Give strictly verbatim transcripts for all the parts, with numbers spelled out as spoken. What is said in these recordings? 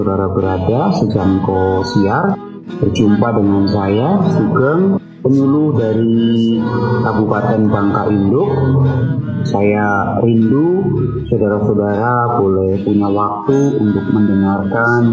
Saudara berada sejangkau siar, berjumpa dengan saya, Sugeng, penyuluh dari Kabupaten Bangka Induk. Saya rindu saudara-saudara boleh punya waktu untuk mendengarkan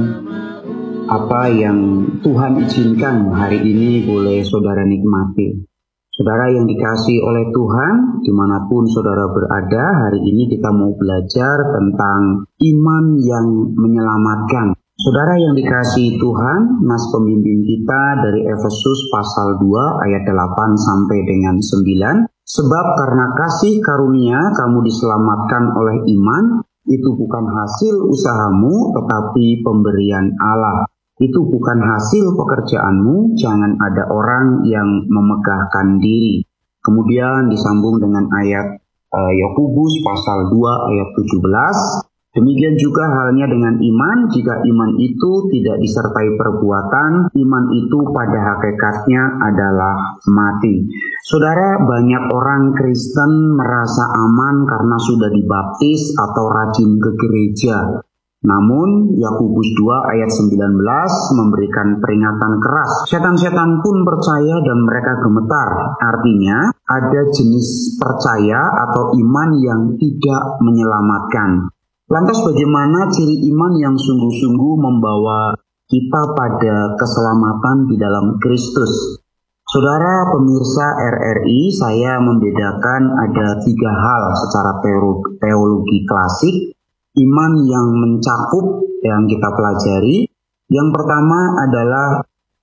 apa yang Tuhan izinkan hari ini boleh saudara nikmati. Saudara yang dikasihi oleh Tuhan, dimanapun saudara berada, hari ini kita mau belajar tentang iman yang menyelamatkan. Saudara yang dikasihi Tuhan, nas pembimbing kita dari Efesus pasal dua ayat delapan sampai dengan sembilan. Sebab karena kasih karunia kamu diselamatkan oleh iman, itu bukan hasil usahamu tetapi pemberian Allah. Itu bukan hasil pekerjaanmu, jangan ada orang yang memegahkan diri. Kemudian disambung dengan ayat uh, Yakobus pasal dua ayat tujuh belas. Demikian juga halnya dengan iman, jika iman itu tidak disertai perbuatan, iman itu pada hakikatnya adalah mati. Saudara, banyak orang Kristen merasa aman karena sudah dibaptis atau rajin ke gereja. Namun, Yakobus dua ayat sembilan belas memberikan peringatan keras. Setan-setan pun percaya dan mereka gemetar. Artinya, ada jenis percaya atau iman yang tidak menyelamatkan. Lantas bagaimana ciri iman yang sungguh-sungguh membawa kita pada keselamatan di dalam Kristus? Saudara pemirsa R R I, saya membedakan ada tiga hal secara teologi klasik. Iman yang mencakup yang kita pelajari. Yang pertama adalah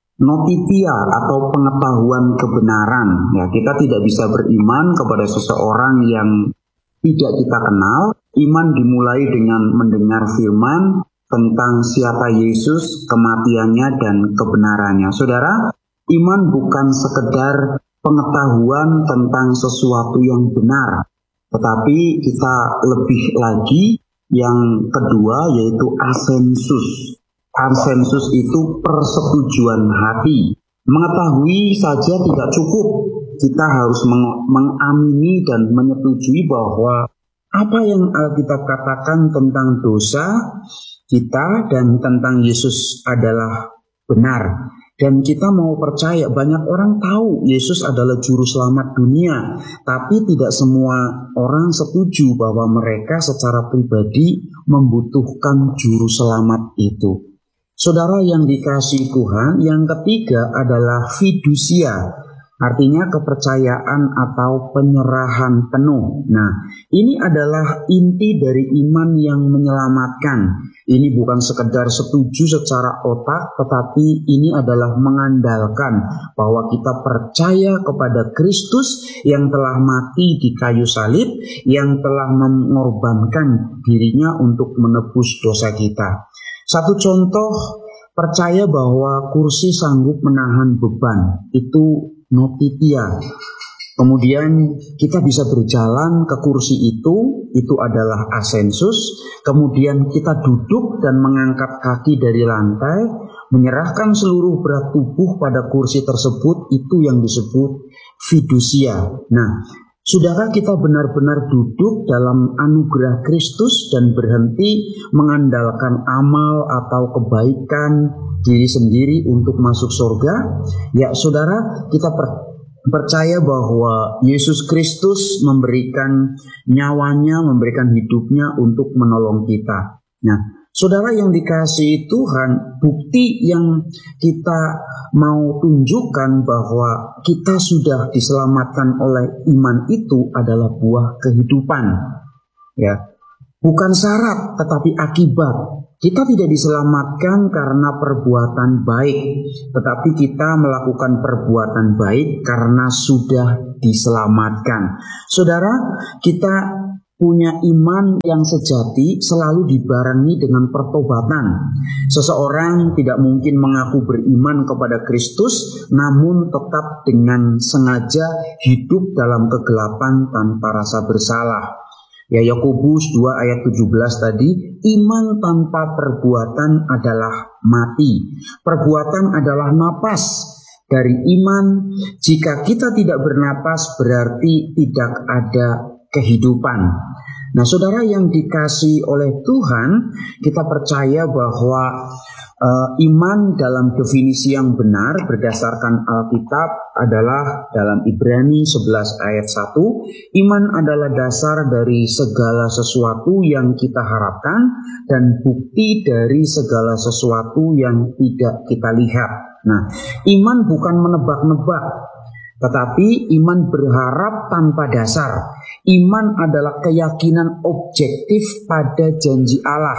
notitia atau pengetahuan kebenaran. Ya, kita tidak bisa beriman kepada seseorang yang tidak kita kenal. Iman dimulai dengan mendengar firman tentang siapa Yesus, kematiannya dan kebenarannya. Saudara, iman bukan sekedar pengetahuan tentang sesuatu yang benar, tetapi kita lebih lagi. Yang kedua yaitu asensus. Asensus itu persetujuan hati. Mengetahui saja tidak cukup. Kita harus meng- mengamini dan menyetujui bahwa apa yang Alkitab katakan tentang dosa kita dan tentang Yesus adalah benar. Dan kita mau percaya, banyak orang tahu Yesus adalah juru selamat dunia, tapi tidak semua orang setuju bahwa mereka secara pribadi membutuhkan juru selamat itu. Saudara yang dikasihi Tuhan, yang ketiga adalah fidusia, artinya kepercayaan atau penyerahan penuh. Nah, ini adalah inti dari iman yang menyelamatkan. Ini bukan sekedar setuju secara otak, tetapi ini adalah mengandalkan bahwa kita percaya kepada Kristus yang telah mati di kayu salib, yang telah mengorbankan dirinya untuk menebus dosa kita. Satu contoh, percaya bahwa kursi sanggup menahan beban, itu notitia. Kemudian kita bisa berjalan ke kursi itu, itu adalah asensus. Kemudian kita duduk dan mengangkat kaki dari lantai, menyerahkan seluruh berat tubuh pada kursi tersebut, itu yang disebut fidusia. Nah, saudara, kita benar-benar duduk dalam anugerah Kristus dan berhenti mengandalkan amal atau kebaikan diri sendiri untuk masuk surga. Ya, saudara, kita per percaya bahwa Yesus Kristus memberikan nyawanya, memberikan hidupnya untuk menolong kita. Nah, saudara yang dikasihi Tuhan, bukti yang kita mau tunjukkan bahwa kita sudah diselamatkan oleh iman itu adalah buah kehidupan. Ya, bukan syarat tetapi akibat. Kita tidak diselamatkan karena perbuatan baik, tetapi kita melakukan perbuatan baik karena sudah diselamatkan. Saudara, kita punya iman yang sejati selalu dibarengi dengan pertobatan. Seseorang tidak mungkin mengaku beriman kepada Kristus, namun tetap dengan sengaja hidup dalam kegelapan tanpa rasa bersalah. Ya, Yakobus dua ayat tujuh belas tadi, iman tanpa perbuatan adalah mati. Perbuatan adalah napas. Dari iman, jika kita tidak bernapas berarti tidak ada kehidupan. Nah, saudara yang dikasihi oleh Tuhan, kita percaya bahwa uh, iman dalam definisi yang benar berdasarkan Alkitab adalah dalam Ibrani sebelas ayat satu, iman adalah dasar dari segala sesuatu yang kita harapkan dan bukti dari segala sesuatu yang tidak kita lihat. Nah, iman bukan menebak-nebak, tetapi iman berharap tanpa dasar. Iman adalah keyakinan objektif pada janji Allah.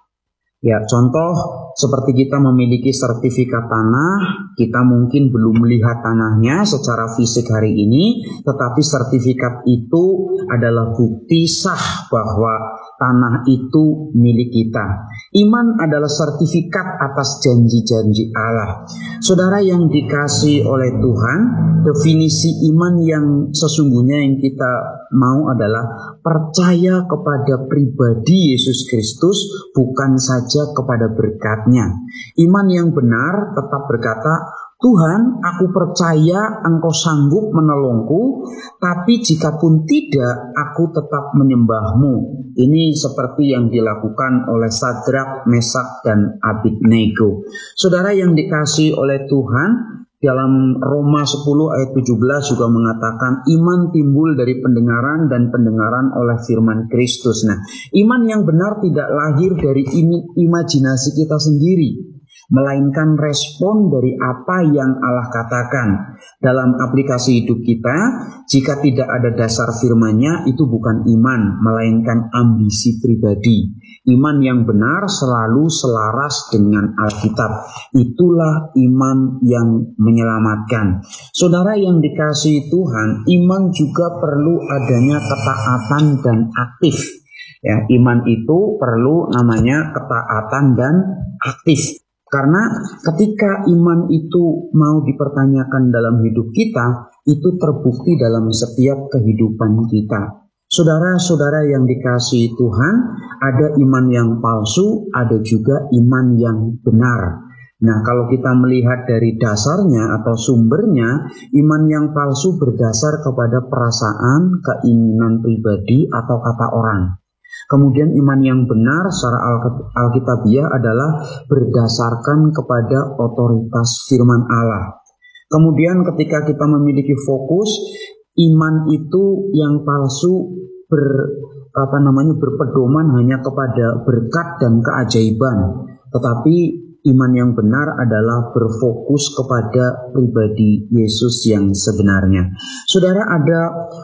Ya, contoh seperti kita memiliki sertifikat tanah, kita mungkin belum melihat tanahnya secara fisik hari ini, tetapi sertifikat itu adalah bukti sah bahwa tanah itu milik kita. Iman adalah sertifikat atas janji-janji Allah. Saudara yang dikasihi oleh Tuhan, definisi iman yang sesungguhnya yang kita mau adalah percaya kepada pribadi Yesus Kristus, bukan saja kepada berkat-Nya. Iman yang benar tetap berkata, Tuhan, aku percaya Engkau sanggup menolongku, tapi jikapun tidak, aku tetap menyembah-Mu. Ini seperti yang dilakukan oleh Sadrak, Mesak, dan Abednego. Saudara yang dikasihi oleh Tuhan, dalam Roma sepuluh ayat tujuh belas juga mengatakan iman timbul dari pendengaran dan pendengaran oleh firman Kristus. Nah, iman yang benar tidak lahir dari imajinasi kita sendiri, melainkan respon dari apa yang Allah katakan. Dalam aplikasi hidup kita, jika tidak ada dasar firman-Nya, itu bukan iman, melainkan ambisi pribadi. Iman yang benar selalu selaras dengan Alkitab. Itulah iman yang menyelamatkan. Saudara yang dikasihi Tuhan, iman juga perlu adanya ketaatan dan aktif. Ya, iman itu perlu namanya ketaatan dan aktif. Karena ketika iman itu mau dipertanyakan dalam hidup kita, itu terbukti dalam setiap kehidupan kita. Saudara-saudara yang dikasihi Tuhan, ada iman yang palsu, ada juga iman yang benar. Nah, kalau kita melihat dari dasarnya atau sumbernya, iman yang palsu berdasar kepada perasaan, keinginan pribadi, atau kata orang. Kemudian iman yang benar secara Alkitabiah adalah berdasarkan kepada otoritas firman Allah. Kemudian ketika kita memiliki fokus, iman itu yang palsu ber apa namanya berpedoman hanya kepada berkat dan keajaiban. Tetapi iman yang benar adalah berfokus kepada pribadi Yesus yang sebenarnya. Saudara, ada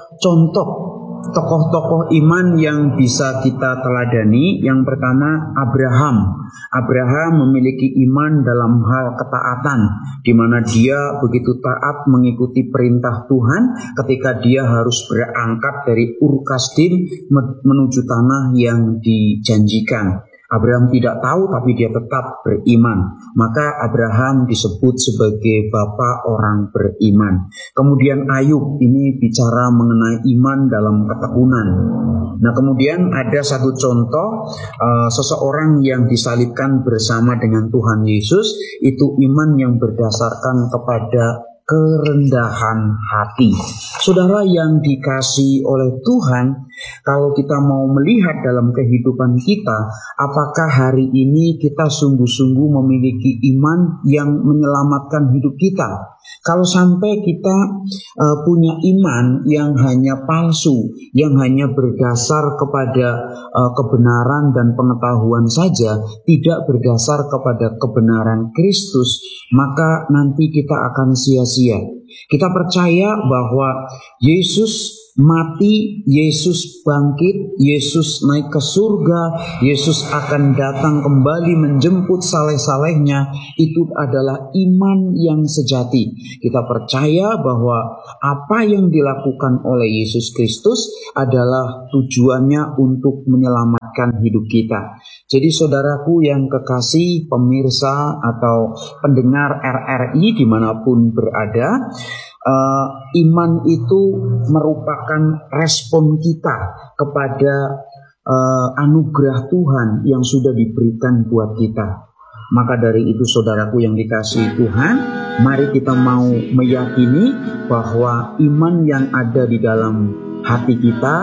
contoh tokoh-tokoh iman yang bisa kita teladani. Yang pertama, Abraham. Abraham memiliki iman dalam hal ketaatan, di mana dia begitu taat mengikuti perintah Tuhan ketika dia harus berangkat dari Ur Kasdim menuju tanah yang dijanjikan. Abraham tidak tahu, tapi dia tetap beriman. Maka Abraham disebut sebagai bapa orang beriman. Kemudian Ayub, ini bicara mengenai iman dalam ketekunan. Nah, kemudian ada satu contoh uh, seseorang yang disalibkan bersama dengan Tuhan Yesus. Itu iman yang berdasarkan kepada kerendahan hati. Saudara yang dikasihi oleh Tuhan, kalau kita mau melihat dalam kehidupan kita, apakah hari ini kita sungguh-sungguh memiliki iman yang menyelamatkan hidup kita? Kalau sampai kita uh, punya iman yang hanya palsu, yang hanya berdasar kepada uh, kebenaran dan pengetahuan saja, tidak berdasar kepada kebenaran Kristus, maka nanti kita akan sia-sia. Kita percaya bahwa Yesus mati, Yesus bangkit, Yesus naik ke surga, Yesus akan datang kembali menjemput saleh-salehnya. Itu adalah iman yang sejati. Kita percaya bahwa apa yang dilakukan oleh Yesus Kristus adalah tujuannya untuk menyelamatkan hidup kita. Jadi saudaraku yang kekasih, pemirsa atau pendengar R R I dimanapun berada, Uh, iman itu merupakan respon kita kepada uh, anugerah Tuhan yang sudah diberikan buat kita. Maka dari itu saudaraku yang dikasihi Tuhan, mari kita mau meyakini bahwa iman yang ada di dalam hati kita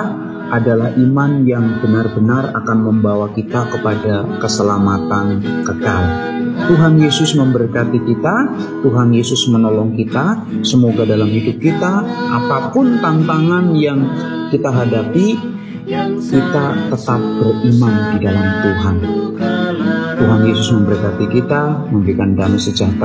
adalah iman yang benar-benar akan membawa kita kepada keselamatan kekal. Tuhan Yesus memberkati kita, Tuhan Yesus menolong kita. Semoga dalam hidup kita, apapun tantangan yang kita hadapi, kita tetap beriman di dalam Tuhan. Tuhan Yesus memberkati kita, memberikan damai sejahtera